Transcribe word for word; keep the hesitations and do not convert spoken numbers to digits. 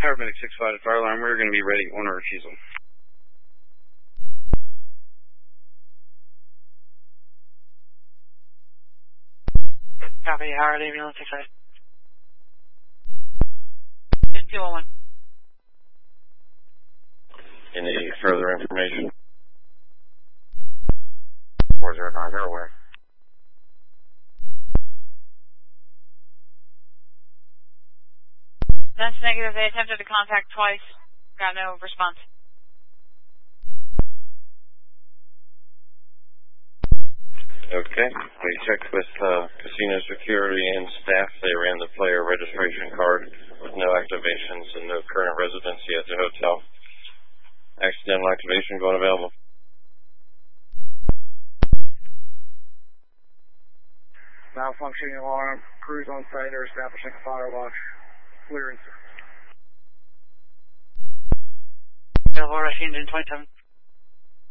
Paramedic six five fire alarm, we're going to be ready on our refusal. Copy, Howard, ambulance six five. two one one. Any further information? four zero nine, you're aware. That's negative. They attempted to contact twice. Got no response. Okay. We checked with uh, casino security and staff. They ran the player registration card with no activations and no current residency at the hotel. Accidental activation going available. Malfunctioning alarm. Crews on site are establishing fire watch. Clearance. Available rush engine twenty-seven.